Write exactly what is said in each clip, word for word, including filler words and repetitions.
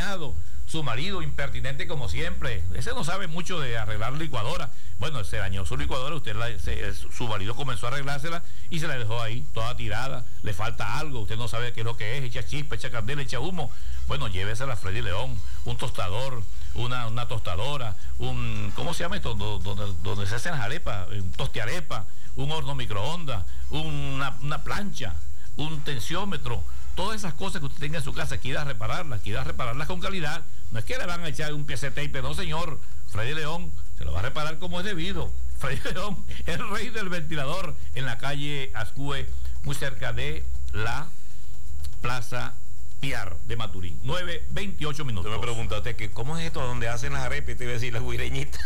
cuñado, su marido, impertinente como siempre. Ese no sabe mucho de arreglar licuadora. Bueno, se dañó su licuadora, usted la, se, su marido comenzó a arreglársela y se la dejó ahí, toda tirada. Le falta algo, usted no sabe qué es lo que es, echa chispa, echa candela, echa humo. Bueno, llévesela a Freddy León, un tostador, una, una tostadora, un, ¿cómo se llama esto? Donde, donde se hacen las arepas, un tostiarepa, un horno microondas, una, una plancha, un tensiómetro. Todas esas cosas que usted tenga en su casa, quiera repararlas, quiera repararlas con calidad. No es que le van a echar un piece de tape, no señor. Freddy León se lo va a reparar como es debido. Freddy León, el rey del ventilador, en la calle Ascue, muy cerca de la Plaza Piar de Maturín. nueve veintiocho minutos. Tú me preguntaste que cómo es esto donde hacen las arepas y te iba a decir las guireñitas.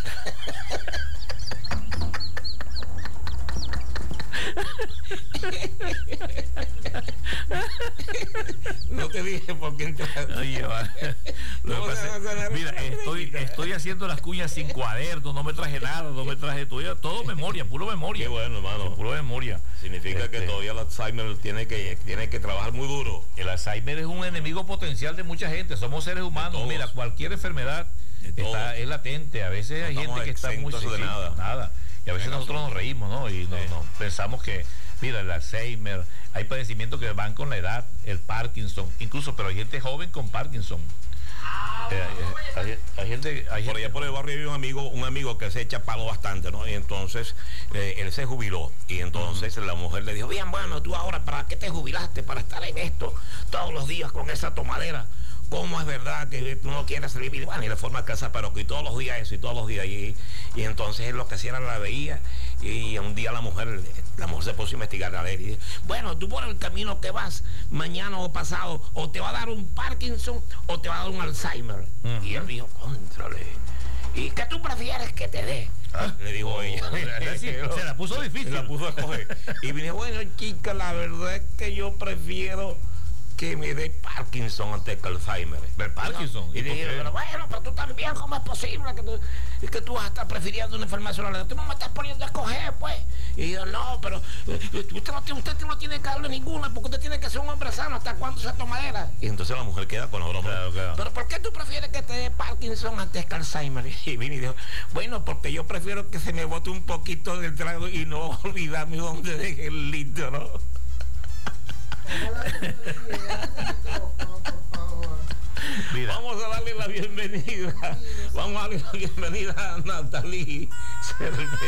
No te dije por qué entraste. Oye, va. Lo que pasa, mira, estoy, estoy haciendo las cuñas sin cuaderno, no me traje nada, no me traje todo, todo memoria, puro memoria. Qué bueno, hermano. Puro memoria. Significa este, que todavía el Alzheimer tiene que, tiene que trabajar muy duro. El Alzheimer es un enemigo potencial de mucha gente, somos seres humanos. Mira, cualquier enfermedad está, es latente. A veces no hay gente que está muy de nada. nada. Y a veces nosotros nos reímos, ¿no? Y no, sí. no, pensamos que, mira, el Alzheimer, hay padecimientos que van con la edad, el Parkinson, incluso, pero hay gente joven con Parkinson. Eh, hay, hay gente, hay por gente, allá por el barrio hay un amigo, un amigo que se echa palo bastante, ¿no? Y entonces eh, él se jubiló. Y entonces uh-huh. la mujer le dijo, bien, bueno, tú ahora, ¿para qué te jubilaste? Para estar en esto todos los días con esa tomadera. ¿Cómo es verdad que tú no quieres vivir? Bueno, y le forma casa, pero que todos los días eso y todos los días. Y, y entonces él lo que hacía era la veía. Y un día la mujer, la mujer se puso a investigar a él y dice, bueno, tú por el camino que vas, mañana o pasado, o te va a dar un Parkinson o te va a dar un Alzheimer. Uh-huh. Y él dijo, contrale. ¿Y qué tú prefieres que te dé? ¿Ah? Le dijo oh, ella. Sí, se la puso difícil. Se la puso a escoger. Y me dijo, bueno, chica, la verdad es que yo prefiero que me dé Parkinson antes que Alzheimer. ¿Ver Parkinson? Y, y le dije, pero bueno, pero tú también, ¿cómo es posible que tú, es que tú vas a estar prefiriendo una enfermedad solar? Tú no me estás poniendo a escoger, pues. Y yo, no, pero usted no, usted no tiene que darle ninguna, porque usted tiene que ser un hombre sano. ¿Hasta cuándo se tomadera? Y entonces la mujer queda con la broma. Claro, claro. Pero ¿por qué tú prefieres que te dé Parkinson antes que Alzheimer? Y vine y dijo, bueno, porque yo prefiero que se me bote un poquito del trago y no olvidarme dónde dejé el litro, ¿no? Mira. Vamos a darle la bienvenida. Vamos a darle la bienvenida a Natalie Cervera.